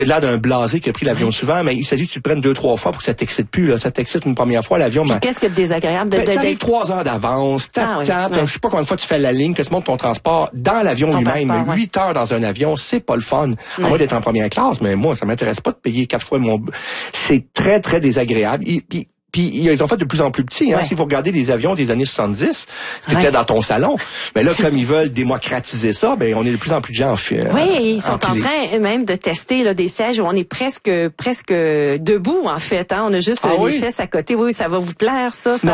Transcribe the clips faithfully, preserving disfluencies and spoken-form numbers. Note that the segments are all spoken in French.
l'air d'un blasé qui a pris l'avion souvent, mais il s'agit que tu le prennes deux, trois fois pour que ça t'excite plus, là. Ça t'excite une première fois, l'avion. Puis qu'est-ce que de désagréable de, de, t'arrives trois heures d'avance, t'attends, ah, oui, ouais. je sais pas combien de fois tu fais la ligne, que tu montes ton transport dans l'avion lui-même. Huit ouais. heures dans un avion, c'est pas le fun. Ouais. À moins d'être en première classe, mais moi, ça m'intéresse pas de payer quatre fois mon... C'est très, très désagréable. Et, puis, Puis ils ont fait de plus en plus petits. Hein. Ouais. Si vous regardez les avions des années soixante-dix, c'était ouais. dans ton salon. Mais là, comme ils veulent démocratiser ça, ben on est de plus en plus de gens en fait. Oui, euh, ils sont empilés. En train même de tester là, des sièges où on est presque presque debout en fait. Hein. On a juste ah, les oui? fesses à côté. Oui, ça va vous plaire ça. ça non.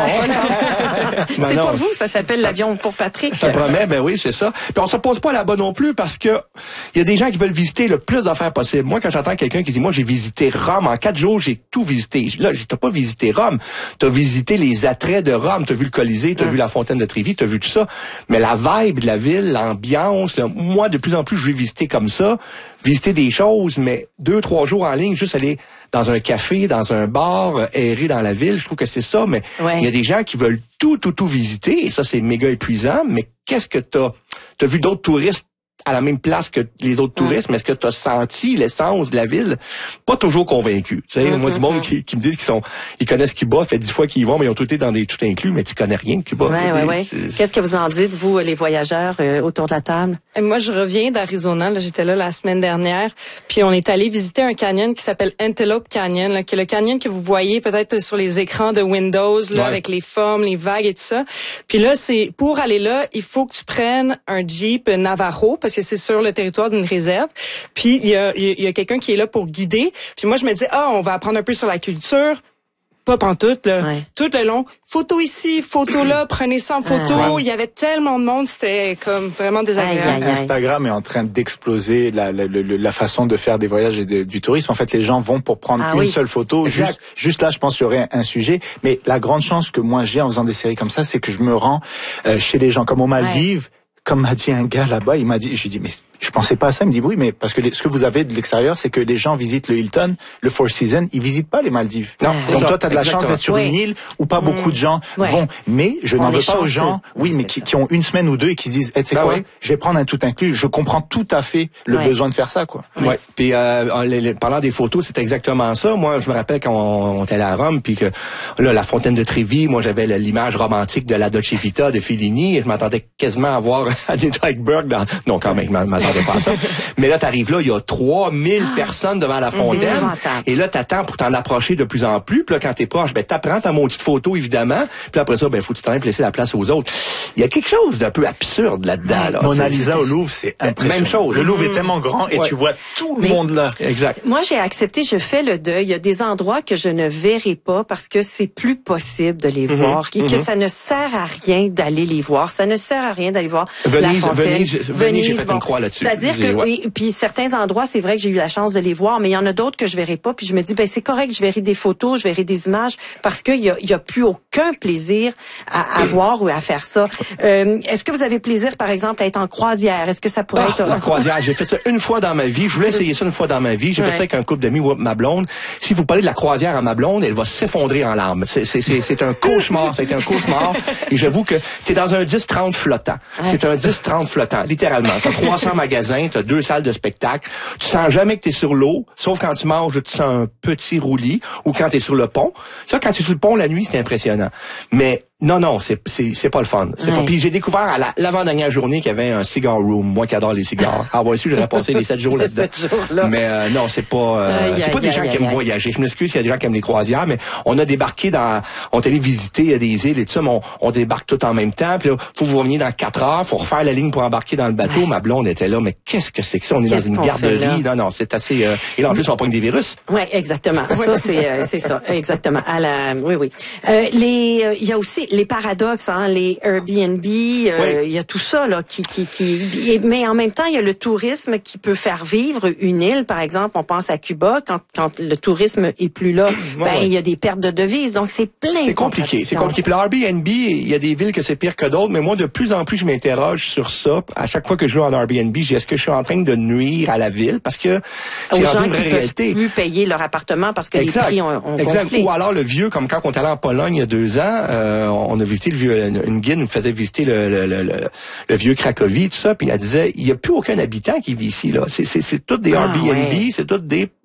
c'est non, pas vous, ça s'appelle l'avion pour Patrick. Ça promet, ben oui, c'est ça. Puis on se pose pas là-bas non plus parce que il y a des gens qui veulent visiter le plus d'affaires possible. Moi, quand j'entends quelqu'un qui dit, moi, j'ai visité Rome en quatre jours, j'ai tout visité. Là, j'ai pas visité Rome. T'as visité les attraits de Rome, t'as vu le Colisée, t'as ouais. vu la fontaine de Trévi, t'as vu tout ça. Mais la vibe de la ville, l'ambiance, là, moi, de plus en plus, je vais visiter comme ça, visiter des choses, mais deux, trois jours en ligne, juste aller dans un café, dans un bar, errer dans la ville, je trouve que c'est ça, mais ouais. il y a des gens qui veulent tout, tout, tout visiter, et ça, c'est méga épuisant, mais qu'est-ce que t'as, t'as vu d'autres touristes à la même place que les autres touristes, mais est-ce que tu as senti l'essence de la ville? Pas toujours convaincu. Tu sais, mm-hmm. moi, du monde qui, qui me disent qu'ils sont, ils connaissent Cuba, fait dix fois qu'ils y vont, mais ils ont tout été dans des tout inclus, mais tu connais rien de Cuba. Ouais, ouais, ouais. Qu'est-ce que vous en dites, vous, les voyageurs, euh, autour de la table? Et moi, je reviens d'Arizona, là, j'étais là la semaine dernière, puis on est allé visiter un canyon qui s'appelle Antelope Canyon, là, qui est le canyon que vous voyez peut-être sur les écrans de Windows, là, ouais. avec les formes, les vagues et tout ça. Puis là, c'est, pour aller là, il faut que tu prennes un Jeep Navajo, parce que c'est sur le territoire d'une réserve. Puis il y a, il y a quelqu'un qui est là pour guider. Puis moi, je me dis, ah, on va apprendre un peu sur la culture. Pas pantoute, là. Ouais. Tout le long. Photo ici, photo là, prenez ça en photo. Ah, ouais. Il y avait tellement de monde, c'était comme vraiment désagréable. Aïe, aïe, aïe. Instagram est en train d'exploser la, la, la, la façon de faire des voyages et de, du tourisme. En fait, les gens vont pour prendre ah, une oui. seule photo. Juste, juste là, je pense qu'il y aurait un, un sujet. Mais la grande chance que moi j'ai en faisant des séries comme ça, c'est que je me rends euh, chez les gens comme aux Maldives. Ouais. Comme m'a dit un gars là-bas, il m'a dit, je lui dis, mais je pensais pas à ça. Il me dit, oui, mais parce que les, ce que vous avez de l'extérieur, c'est que les gens visitent le Hilton, le Four Seasons, ils visitent pas les Maldives. Non. Donc toi, t'as de la chance d'être sur oui. une île où pas mmh. beaucoup de gens ouais. vont. Mais je n'en veux pas chanceux. aux gens, oui, mais qui, qui ont une semaine ou deux et qui se disent, hey, tu sais bah quoi, oui. je vais prendre un tout inclus. Je comprends tout à fait le ouais. besoin de faire ça, quoi. Ouais. ouais. Puis euh, en, les, parlant des photos, c'est exactement ça. Moi, je me rappelle quand on, on était allé à Rome, puis que là, la fontaine de Trévi, moi, j'avais l'image romantique de la Dolce Vita de Fellini, et je m'attendais quasiment à voir Annie Dykberg dans... Non, quand même, je m'attendais pas à ça. Mais là, t'arrives là, il y a trois mille ah, personnes devant la fontaine. Et là, t'attends pour t'en approcher de plus en plus. Puis là, quand t'es proche, ben, t'apprends ta maudite photo, évidemment. Puis après ça, ben, faut que tu t'en ailles laisser la place aux autres. Il y a quelque chose d'un peu absurde là-dedans, là. Mona Lisa au Louvre, c'est impressionnant. Même chose. Le Louvre mmh. est tellement grand et ouais. tu vois tout le Mais monde là. Exact. Moi, j'ai accepté, je fais le deuil. Il y a des endroits que je ne verrai pas parce que c'est plus possible de les mmh. voir. Et mmh. que ça ne sert à rien d'aller les voir. Ça ne sert à rien d'aller voir Venise, la fontaine. Venise, Venise, j'ai fait bon. une croix là-dessus. C'est-à-dire que, ouais. et, puis certains endroits, c'est vrai que j'ai eu la chance de les voir, mais il y en a d'autres que je verrai pas. Puis je me dis, ben c'est correct, je verrai des photos, je verrai des images, parce qu'il y a, il y a plus aucun plaisir à, à voir ou à faire ça. Euh, est-ce que vous avez plaisir, par exemple, à être en croisière? Est-ce que ça pourrait oh, être... La croisière, j'ai fait ça une fois dans ma vie. Je voulais essayer ça une fois dans ma vie. J'ai ouais. fait ça avec un couple d'amis, ma blonde. Si vous parlez de la croisière à ma blonde, elle va s'effondrer en larmes. C'est, c'est, c'est, c'est un cauchemar, c'est un cauchemar. Et j'avoue que t'es dans un dix trente flottant. Ouais. C'est un dix trente flottant, littéralement. T'as trois cents magasins, t'as deux salles de spectacle. Tu sens jamais que t'es sur l'eau, sauf quand tu manges, tu sens un petit roulis, ou quand t'es sur le pont. Ça, quand t'es sur le pont la nuit, c'est impressionnant. Mais non, non, c'est c'est c'est pas le fun. C'est ouais. pas. Puis j'ai découvert à la, l'avant-dernière journée qu'il y avait un cigar room. Moi qui adore les cigares. Ah ouais, si j'aurais passé les sept jours là-dedans. sept jours là. Mais euh, non, c'est pas. Euh, aïe, c'est pas aïe, des gens aïe, qui aïe, aiment aïe. voyager. Je m'excuse s'il y a des gens qui aiment les croisières, mais on a débarqué dans. On est allé visiter des îles et tout ça, mais on, on débarque tout en même temps. Puis là, faut vous revenir dans quatre heures, faut refaire la ligne pour embarquer dans le bateau. Ouais. Ma blonde était là, mais qu'est-ce que c'est que ça? On est qu'est-ce dans une garderie. Non, non, c'est assez. Euh... Et là en plus, on pogne des virus. Oui, exactement. Ça, c'est euh, c'est ça, exactement. À la, oui, oui. Euh, les, il euh, y a aussi les paradoxes. Hein, les Airbnb, il euh, oui. y a tout ça là qui, qui, qui. Mais en même temps, il y a le tourisme qui peut faire vivre une île. Par exemple, on pense à Cuba, quand, quand le tourisme est plus là, ouais, ben il ouais. y a des pertes de devises. Donc c'est plein. C'est compliqué. C'est compliqué. Puis l'Airbnb, il y a des villes que c'est pire que d'autres, mais moi de plus en plus je m'interroge sur ça. À chaque fois que je vais en Airbnb, je dis est-ce que je suis en train de nuire à la ville parce que c'est aux gens une qui réalité. peuvent plus payer leur appartement parce que exact. les prix ont, ont exact. gonflé. Ou alors le vieux, comme quand on est allé en Pologne il y a deux ans, euh, on a visité le vieux, une guide nous faisait visiter le, le, le, le, le vieux Cracovie, tout ça, puis elle disait, il n'y a plus aucun habitant qui vit ici, là. C'est, c'est, c'est tous des ah, Airbnb, ouais. c'est tous des